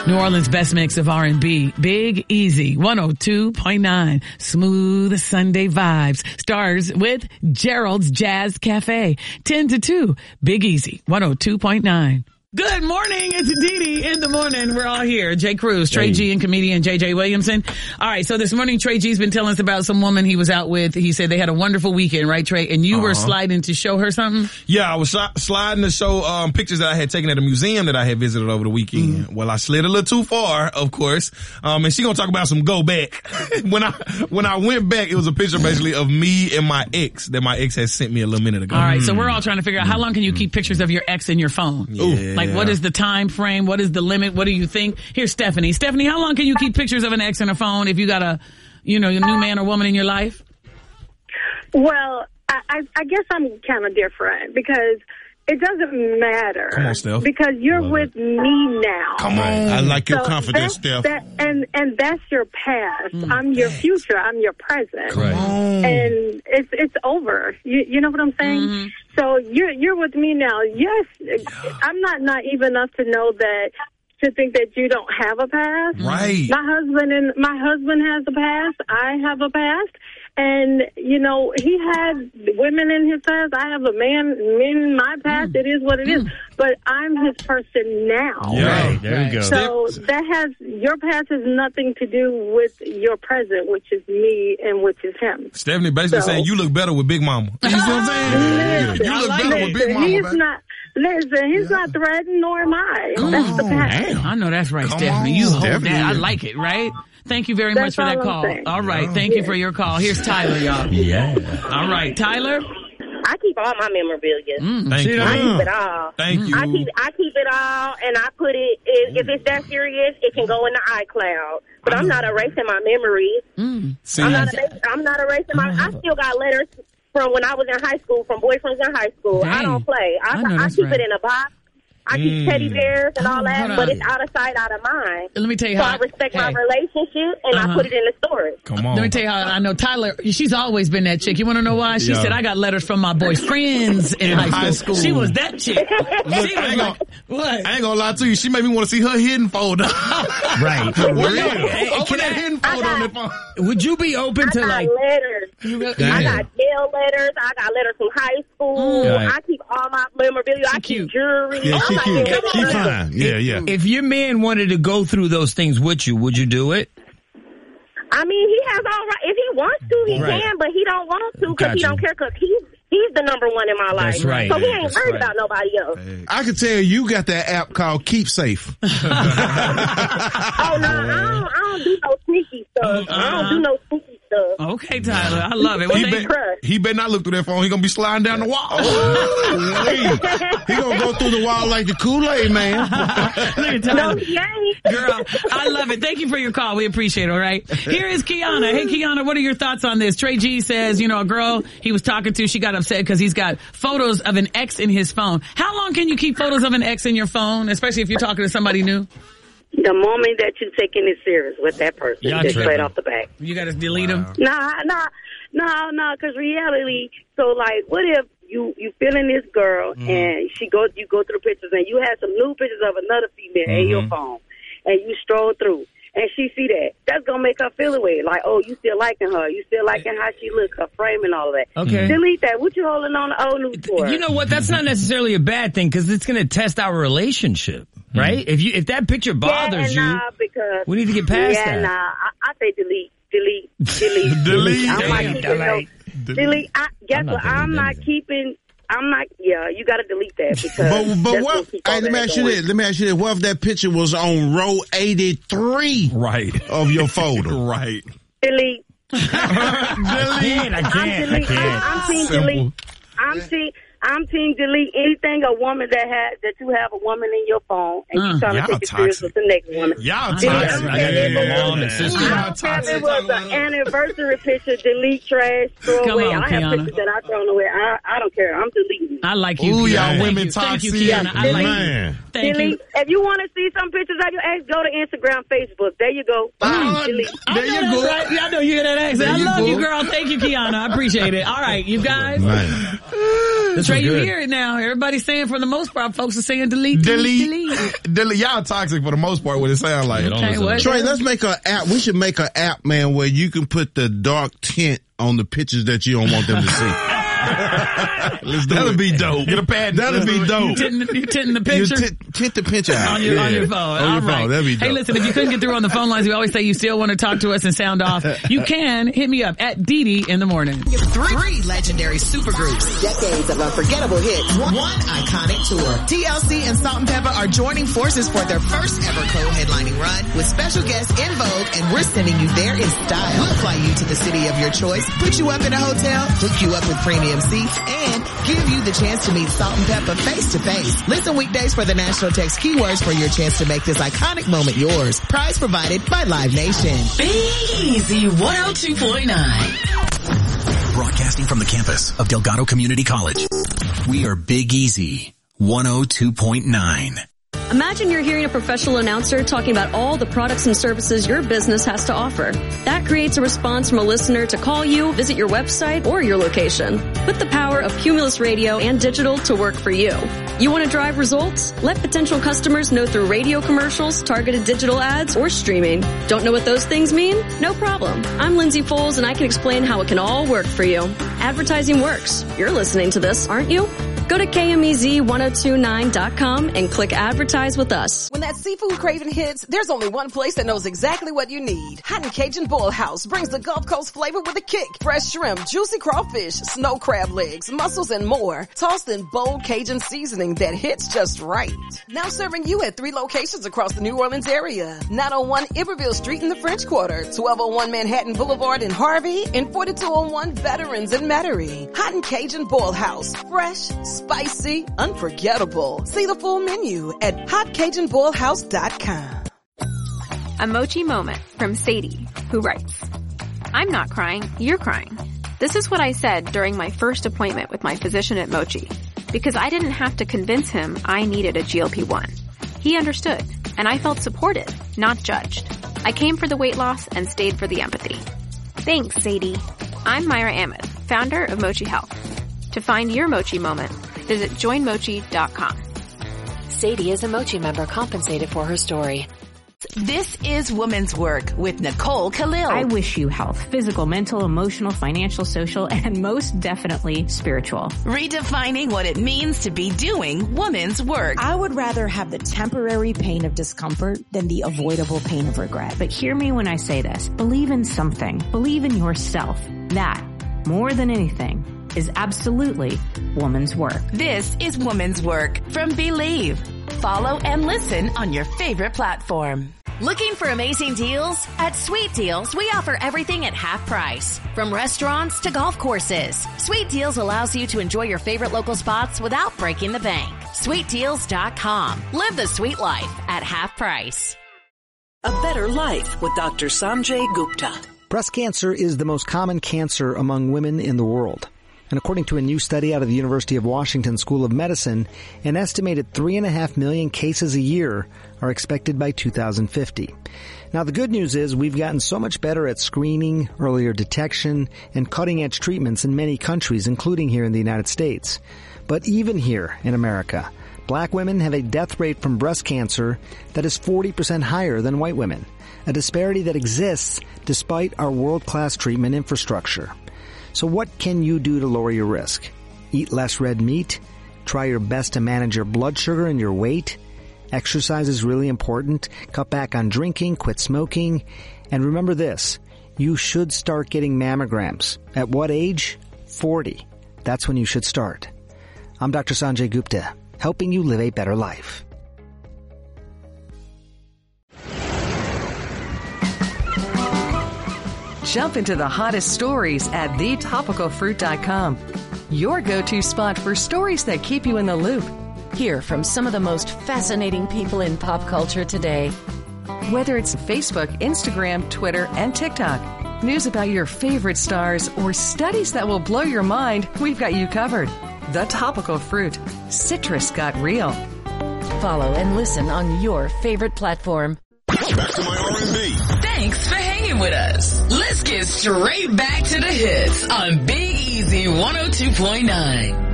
New Orleans' best mix of R&B. Big Easy, 102.9. Smooth Sunday vibes. Stars with Gerald's Jazz Cafe. 10 to 2. Big Easy, 102.9. Good morning. It's Dee in the morning. We're all here. Jay Cruz, Trey G, and comedian JJ Williamson. All right. So this morning, Trey G's been telling us about some woman he was out with. He said they had a wonderful weekend, right, Trey? And you were sliding to show her something? Yeah, I was sliding to show pictures that I had taken at a museum that I had visited over the weekend. Mm-hmm. Well, I slid a little too far, of course. And she gonna talk about some go back. When I went back, it was a picture basically of me and my ex that my ex had sent me a little minute ago. All right. So we're all trying to figure out how long can you keep pictures of your ex in your phone? Yeah. Like, what is the time frame? What is the limit? What do you think? Here's Stephanie. Stephanie, how long can you keep pictures of an ex in a phone if you got a new man or woman in your life? Well, I guess I'm kind of different because it doesn't matter. Come on, Steph. Because you're with me now. Come on. I like your confidence, Steph. And that's your past. I'm your future. I'm your present. Right. And it's over. You know what I'm saying? Mm-hmm. So you're with me now. Yes, I'm not naive enough to know that, to think that you don't have a past. Right. My husband has a past. I have a past. And, he had women in his past. I have a man in my past. It is what it is. But I'm his person now. Yeah, right. There you go. So your past has nothing to do with your present, which is me and which is him. Stephanie basically saying you look better with Big Mama. You see what I'm saying? You look better with Big Mama. He's not threatened, nor am I. That's the past. Damn, I know that's right, Stephanie. You hold that. I like it, right? Thank you very much for that call. All right. Thank you for your call. Here's Tyler, y'all. Yeah. All right. Tyler? I keep all my memorabilia. Thank you. I keep it all. Thank you. I keep it all, and I put it, if it's that serious, it can go in the iCloud. But I'm not erasing my memories. I'm not erasing I still got letters from when I was in high school, from boyfriends in high school. Dang. I don't play. I keep it in a box. I keep teddy bears and all that, but it's out of sight, out of mind. Let me tell you so how I respect my relationship, and I put it in the storage. Come on. Let me tell you how I know Tyler. She's always been that chick. You want to know why? She said, I got letters from my boy's friends in high school. She was that chick. Look, I ain't gonna lie to you. She made me want to see her hidden folder. Right. Open that hidden folder on the phone. Would you be open to letters. I got jail letters. I got letters from high school. I keep all my memorabilia. I keep jewelry. Yeah, she cute. She fine. Yeah. If your man wanted to go through those things with you, would you do it? I mean, he has all right. If he wants to, he can, but he don't want to because he don't care because he's the number one in my life. That's right. So he ain't worried about nobody else. I can tell you got that app called Keep Safe. Oh, no, I don't do no sneaky stuff. I don't do no sneaky stuff. Okay, Tyler. I love it. He better not look through that phone. He gonna be sliding down the wall. He gonna go through the wall like the Kool-Aid man. Look at Tyler. No, he ain't. Girl, I love it. Thank you for your call. We appreciate it, all right? Here is Kiana. Hey, Kiana, what are your thoughts on this? Trey G says, a girl he was talking to, she got upset because he's got photos of an ex in his phone. How long can you keep photos of an ex in your phone, especially if you're talking to somebody new? The moment that you're taking it serious with that person, just straight off the bat. You got to delete them? No, because reality, so like, what if you feeling this girl and you go through pictures and you have some new pictures of another female in your phone and you stroll through and she see that, that's going to make her feel away. Like, oh, you still liking her. You still liking how she looks, her frame and all of that. Okay. Delete that. What you holding on to old news for? You know what? That's not necessarily a bad thing because it's going to test our relationship, right? If that picture bothers you, because we need to get past that. I say delete. Delete. Delete. Guess what? I'm not keeping. You got to delete that because. But what? Hey, let me ask you this. What if that picture was on row 83? Right. Of your folder. Right. Delete. I can't. I'm team delete. I'm team delete anything a woman that you have a woman in your phone and you trying to take it serious with the next woman. Y'all toxic. Mom and sister. It was an anniversary picture. Delete, trash, throw away. I have pictures that I thrown away. I don't care. I'm deleting. I like you. Ooh, Kiana. y'all women toxic. Thank you, Kiana. I like you. Thank you. If you want to see some pictures of your ex, go to Instagram, Facebook. There you go. Bye. Delete. There you go. Right. Yeah, I know you hear that accent. I love you, girl. Thank you, Kiana. I appreciate it. All right, you guys. This Trey, you good. hear it now. Everybody's saying, for the most part, folks are saying delete. Y'all toxic for the most part, what it sounds like. Okay, what? Trey, let's make an app. We should make an app, man, where you can put the dark tint on the pictures that you don't want them to see. That'll be dope. Get a pad. That'll be dope. You tinting the picture? Tint the picture out. On your phone. On your All right. phone. That'd be dope. Hey, listen, if you couldn't get through on the phone lines, we always say you still want to talk to us and sound off. You can hit me up at Dee in the morning. Three legendary supergroups. Decades of unforgettable hits. One iconic tour. TLC and Salt and Pepper are joining forces for their first ever co-headlining run with special guests In Vogue, and we're sending you there in style. We'll fly you to the city of your choice, put you up in a hotel, hook you up with premium seats, and give you the chance to meet Salt and Pepper face to face. Listen weekdays for the national text keywords for your chance to make this iconic moment yours. Prize provided by Live Nation. Big Easy 102.9. Broadcasting from the campus of Delgado Community College. We are Big Easy 102.9. Imagine you're hearing a professional announcer talking about all the products and services your business has to offer. That creates a response from a listener to call you, visit your website, or your location. Put the power of Cumulus Radio and digital to work for you. You want to drive results? Let potential customers know through radio commercials, targeted digital ads, or streaming. Don't know what those things mean? No problem. I'm Lindsay Foles, and I can explain how it can all work for you. Advertising works. You're listening to this, aren't you? Go to KMEZ1029.com and click advertise with us. When that seafood craving hits, there's only one place that knows exactly what you need. Hot and Cajun Boil House brings the Gulf Coast flavor with a kick. Fresh shrimp, juicy crawfish, snow crab legs, mussels, and more. Tossed in bold Cajun seasoning that hits just right. Now serving you at 3 locations across the New Orleans area. 901 Iberville Street in the French Quarter, 1201 Manhattan Boulevard in Harvey, and 4201 Veterans in Metairie. Hot and Cajun Boil House. Fresh, spicy, unforgettable. See the full menu at hotcajunboilhouse.com. A Mochi moment from Sadie, who writes, I'm not crying, you're crying. This is what I said during my first appointment with my physician at Mochi, because I didn't have to convince him I needed a GLP-1. He understood, and I felt supported, not judged. I came for the weight loss and stayed for the empathy. Thanks, Sadie. I'm Myra Ahmed, founder of Mochi Health. To find your Mochi moment, visit joinmochi.com. Sadie is a Mochi member compensated for her story. This is Women's Work with Nicole Khalil. I wish you health, physical, mental, emotional, financial, social, and most definitely spiritual. Redefining what it means to be doing women's work. I would rather have the temporary pain of discomfort than the avoidable pain of regret. But hear me when I say this. Believe in something. Believe in yourself. That, more than anything, is absolutely woman's work. This is Woman's Work from Believe. Follow and listen on your favorite platform. Looking for amazing deals? At Sweet Deals, we offer everything at half price. From restaurants to golf courses. Sweet Deals allows you to enjoy your favorite local spots without breaking the bank. SweetDeals.com. Live the sweet life at half price. A better life with Dr. Sanjay Gupta. Breast cancer is the most common cancer among women in the world. And according to a new study out of the University of Washington School of Medicine, an estimated 3.5 million cases a year are expected by 2050. Now, the good news is we've gotten so much better at screening, earlier detection, and cutting-edge treatments in many countries, including here in the United States. But even here in America, black women have a death rate from breast cancer that is 40% higher than white women, a disparity that exists despite our world-class treatment infrastructure. So what can you do to lower your risk? Eat less red meat? Try your best to manage your blood sugar and your weight? Exercise is really important. Cut back on drinking, quit smoking. And remember this, you should start getting mammograms. At what age? 40. That's when you should start. I'm Dr. Sanjay Gupta, helping you live a better life. Jump into the hottest stories at thetopicalfruit.com. Your go-to spot for stories that keep you in the loop. Hear from some of the most fascinating people in pop culture today. Whether it's Facebook, Instagram, Twitter, and TikTok, news about your favorite stars, or studies that will blow your mind, we've got you covered. The Topical Fruit. Citrus got real. Follow and listen on your favorite platform. Back to my R&B. Thanks for hanging with us. Let's get straight back to the hits on Big Easy 102.9.